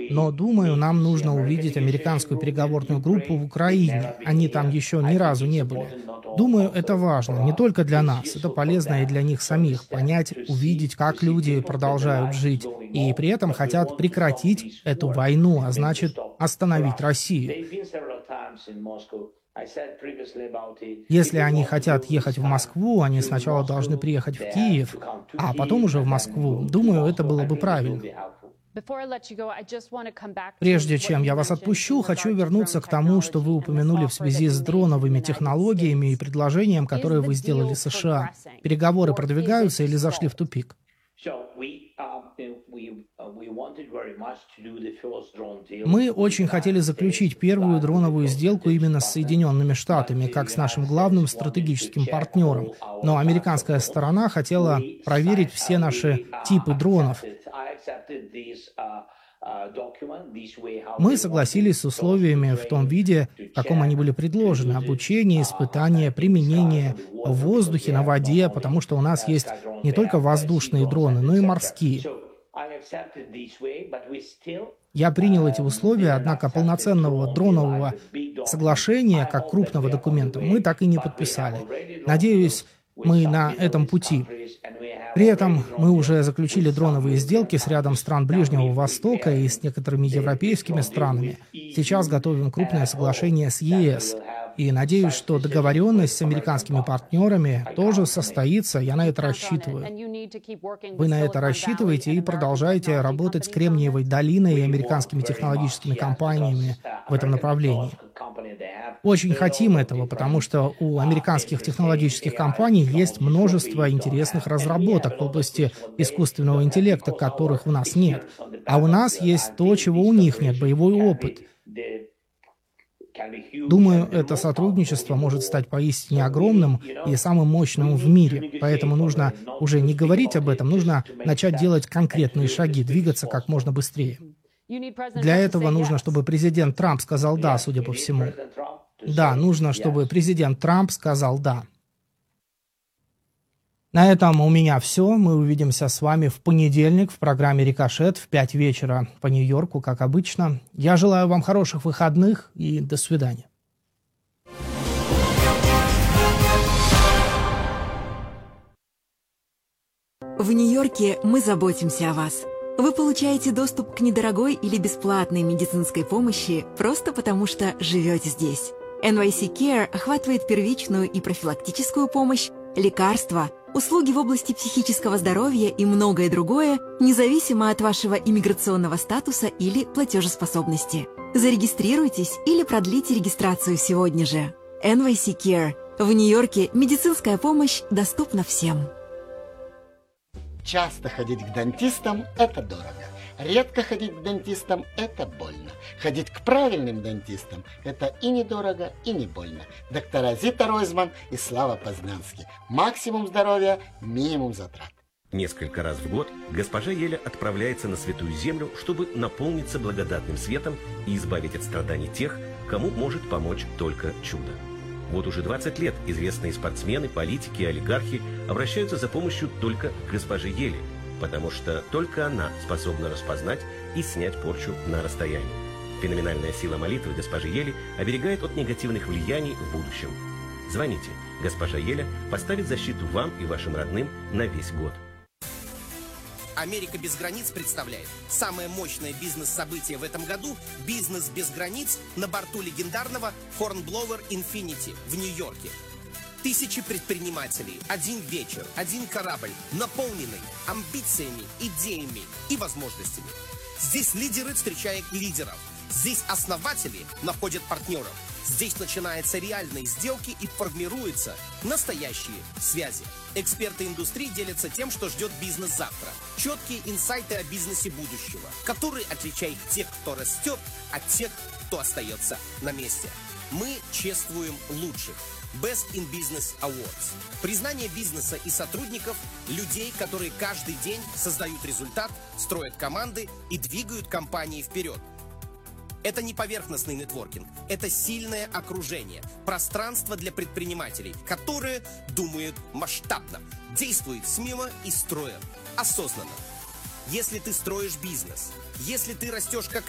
Но, думаю, нам нужно увидеть американскую переговорную группу в Украине. Они там еще ни разу не были. Думаю, это важно не только для нас, это полезно и для них самих, понять, увидеть, как люди продолжают жить, и при этом хотят прекратить эту войну, а значит, остановить Россию. Если они хотят ехать в Москву, они сначала должны приехать в Киев, а потом уже в Москву. Думаю, это было бы правильно. Прежде чем я вас отпущу, хочу вернуться к тому, что вы упомянули в связи с дроновыми технологиями и предложением, которое вы сделали США. Переговоры продвигаются или зашли в тупик? Мы очень хотели заключить первую дроновую сделку именно с Соединенными Штатами, как с нашим главным стратегическим партнером. Но американская сторона хотела проверить все наши типы дронов. Мы согласились с условиями в том виде, в каком они были предложены: обучение, испытания, применение в воздухе, на воде, потому что у нас есть не только воздушные дроны, но и морские. Я принял эти условия, однако полноценного дронового соглашения, как крупного документа, мы так и не подписали. Надеюсь, мы на этом пути. При этом мы уже заключили дроновые сделки с рядом стран Ближнего Востока и с некоторыми европейскими странами. Сейчас готовим крупное соглашение с ЕС. И надеюсь, что договоренность с американскими партнерами тоже состоится, я на это рассчитываю. Вы на это рассчитываете и продолжаете работать с Кремниевой долиной и американскими технологическими компаниями в этом направлении. Очень хотим этого, потому что у американских технологических компаний есть множество интересных разработок в области искусственного интеллекта, которых у нас нет. А у нас есть то, чего у них нет — боевой опыт. Думаю, это сотрудничество может стать поистине огромным и самым мощным в мире. Поэтому нужно уже не говорить об этом, нужно начать делать конкретные шаги, двигаться как можно быстрее. Для этого нужно, чтобы президент Трамп сказал «да», судя по всему. Да, нужно, чтобы президент Трамп сказал «да». На этом у меня все. Мы увидимся с вами в понедельник в программе «Рикошет» в 5 вечера по Нью-Йорку, как обычно. Я желаю вам хороших выходных и до свидания. В Нью-Йорке мы заботимся о вас. Вы получаете доступ к недорогой или бесплатной медицинской помощи просто потому, что живете здесь. NYC Care охватывает первичную и профилактическую помощь, лекарства, услуги в области психического здоровья и многое другое, независимо от вашего иммиграционного статуса или платежеспособности. Зарегистрируйтесь или продлите регистрацию сегодня же. NYC Care. В Нью-Йорке медицинская помощь доступна всем. Часто ходить к дантистам – это дорого. Редко ходить к дантистам – это больно. Ходить к правильным дантистам – это и недорого, и не больно. Доктора Зита Ройзман и Слава Познанский. Максимум здоровья, минимум затрат. Несколько раз в год госпожа Еля отправляется на Святую Землю, чтобы наполниться благодатным светом и избавить от страданий тех, кому может помочь только чудо. Вот уже 20 лет известные спортсмены, политики и олигархи обращаются за помощью только к госпоже Еле, потому что только она способна распознать и снять порчу на расстоянии. Феноменальная сила молитвы госпожи Ели оберегает от негативных влияний в будущем. Звоните. Госпожа Еля поставит защиту вам и вашим родным на весь год. Америка без границ представляет самое мощное бизнес-событие в этом году – «Бизнес без границ» на борту легендарного Hornblower Infinity в Нью-Йорке. Тысячи предпринимателей, один вечер, один корабль, наполненный амбициями, идеями и возможностями. Здесь лидеры встречают лидеров. Здесь основатели находят партнеров. Здесь начинаются реальные сделки и формируются настоящие связи. Эксперты индустрии делятся тем, что ждет бизнес завтра. Четкие инсайты о бизнесе будущего, который отличает тех, кто растет, от тех, кто остается на месте. Мы чествуем лучших. Best in Business Awards. Признание бизнеса и сотрудников, людей, которые каждый день создают результат, строят команды и двигают компании вперед. Это не поверхностный нетворкинг, это сильное окружение, пространство для предпринимателей, которые думают масштабно, действуют смело и строят осознанно. Если ты строишь бизнес, если ты растешь как